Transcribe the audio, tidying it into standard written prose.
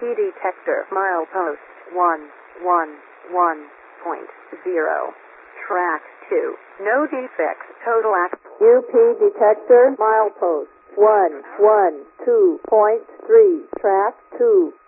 detector milepost 111.0. Track 2. No defects. Total UP detector milepost 112.3. Track 2.